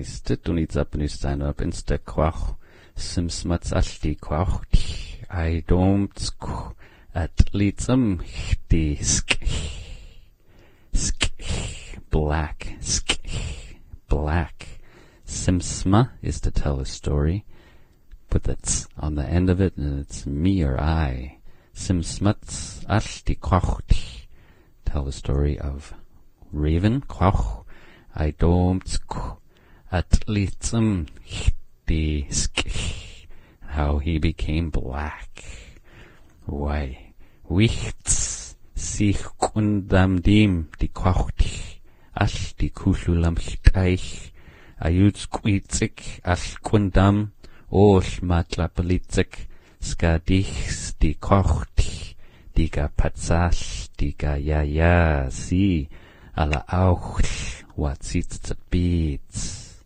Stutunitzapnustan up insta quach simsmatsalti quach I don't at litzum the black black. Simsma is to tell a story. Put the ts on the end of it and it's me or I. Simsmats alti quach. Tell the story of Raven quach. I don't at litzum the how he became black. Why? Wichts sich kundam dim die quach. As die kushulam htaich. Ayuds quitzik as kundam. Ol matlapalitzik. Skadich die quach. Diga patzal. Diga ya si. Ala auch. What's the beats?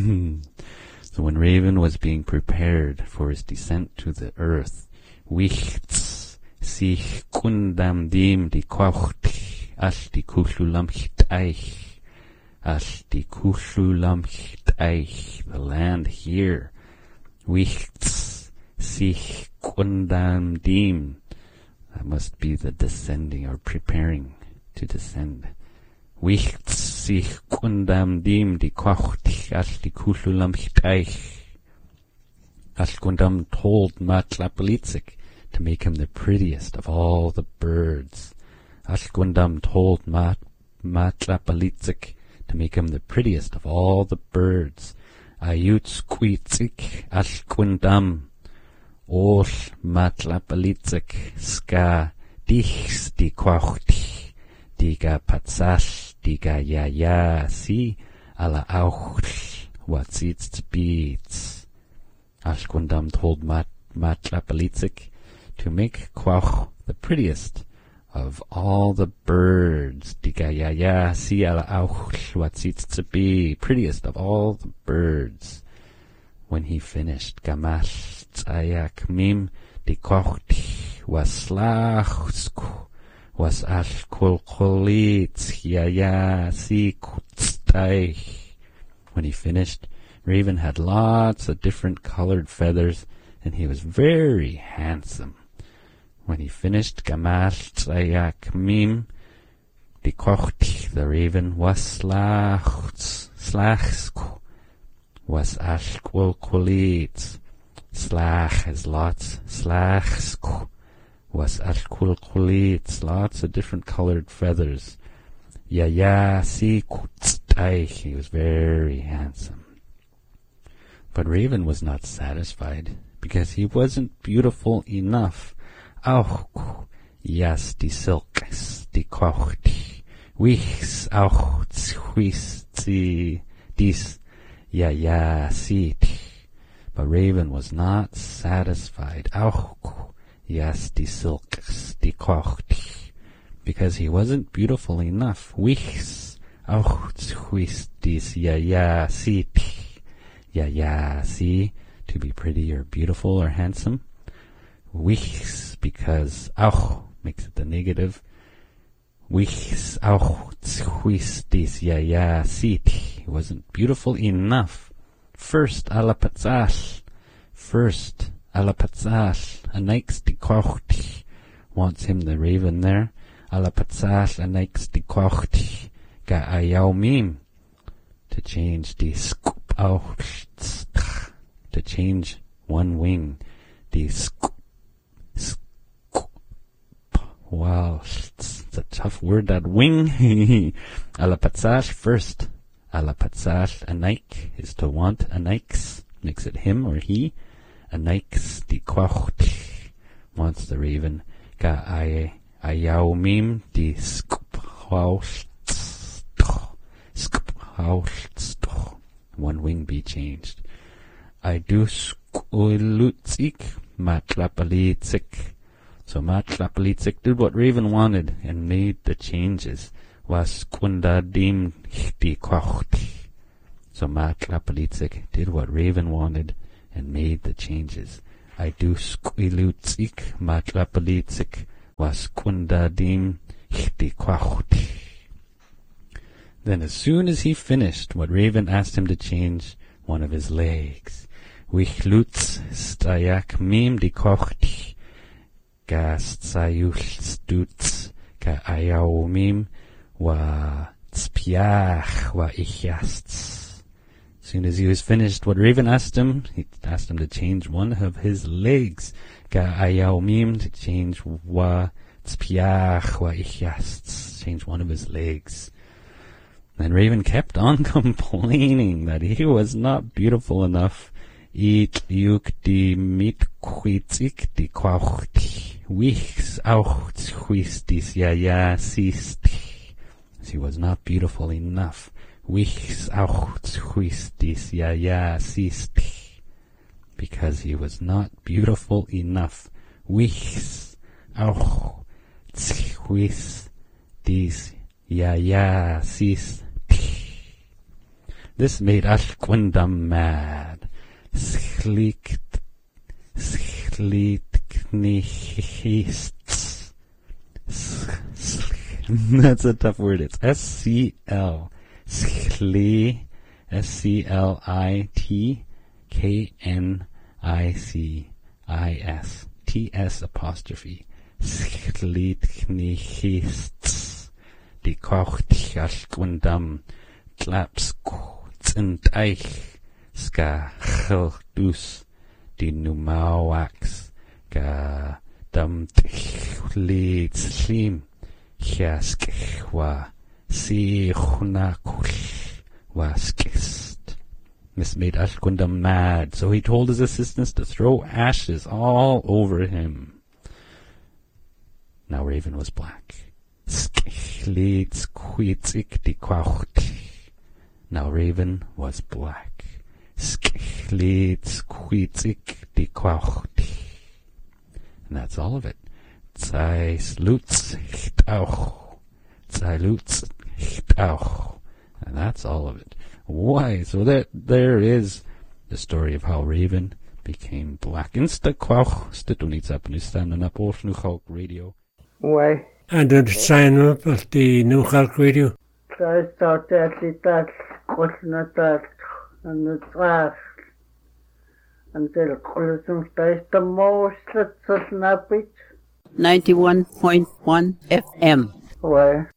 So when Raven was being prepared for his descent to the earth, wichts sich kundam dim die quacht as die kushulam htaich, as die kushulam htaich, the land here. Wichts sich kundam dim. That must be the descending or preparing to descend. Wichts sich kundam dim die quacht as die kushulam htaich. Ashkundam told Matlapalitzik to make him the prettiest of all the birds. Ashkundam told Matlapalitzik to make him the prettiest of all the birds. Ayutsquitzik Ashkundam ol Matlapalitzik ska dichs die quacht diga patzal diga ya si ala auch what seeds beats. Ashkundam told Matlapalitzik to make quach the prettiest of all the birds. Diga ya si ala auch what seeds to be prettiest of all the birds. When he finished, gamal tzayak mim di quach was slachsk was ashkolkolitz ya si kutztaich. When he finished, Raven had lots of different colored feathers, and he was very handsome. When he finished, Gamal Tzayak Mim, the Kocht, the Raven, was Slachsk, was Ashkulkulitz. Slach is lots, Slachsk, was Ashkulkulitz, lots of different colored feathers. Ya si kutztaich, he was very handsome. But Raven was not satisfied, because he wasn't beautiful enough. Auch, jas die silks, die kocht, wichs auch zhuis dies, ya sieht. But Raven was not satisfied. Auch, jas die silks, die kocht, because he wasn't beautiful enough. Wichs auch zhuis dies, ya sieht. Ya, see, to be pretty or beautiful or handsome. Wichs, because auch makes it the negative. Wichs auch zhuis dies, ya, sieht. He wasn't beautiful enough. First, ala patzal. Anaix die kocht. Wants him, the Raven there. Ala patzal, anaix die kocht. Ga ayau mim. To change the scoop out, to change one wing, the scoop. Wow, it's a tough word, that wing. Alapatzal first. Alapatzal, anaik is to want, anaiks makes it him or he. Anaiks the quacht wants the Raven. Ga ayaumim the scoop. One wing be changed. I do skulutzik Matlapalitzik. So Matlapalitzik did what Raven wanted and made the changes. Was kundadim di kocht. So Matlapalitzik did what Raven wanted and made the changes. I do skulutzik Matlapalitzik was kundadim di kocht. Then as soon as he finished, what Raven asked him to change one of his legs. Wichlutz stayak mim di kocht ga stutz ga ayaomim wa tspiach wa ichasts. As soon as he was finished, what Raven asked him, he asked him to change one of his legs. Ga ayaomim, to change wa tspiach wa ichasts, change one of his legs. And Raven kept on complaining that he was not beautiful enough. It yuk di mit kwitzik di kwaucht wichs auch chwistis ya sist. He was not beautiful enough. Wichs auch chwistis ya sist. Because he was not beautiful enough. Wichs auch chwistis ya sist. This made Ashkwindam mad. That's a tough word. It's S-C-L. S-C-L-I-T-K-N-I-C-I-S. T-S apostrophe. Schlitknichists. Die kocht Ashkwindam. Tlapsku. And eich ska childus di numawax ga dam lead slim chask wa si chunakul waskist. This made Ashkwindam mad, so he told his assistants to throw ashes all over him. Now Raven was black. Skleeds kwitzik di kwaucht. Now Raven was black. Skleeds kwitzik di kwaucht. And that's all of it. Zeislutz auch. Zeilutz auch. And that's all of it. Why? So there is the story of how Raven became black. Insta kwauch stutunitzap nustan na por Nuchalk Radio. Why? And to sign up at the Nuchalk Radio. I started that that and the trash until Colossus is the most snappy. 91.1 FM. Why?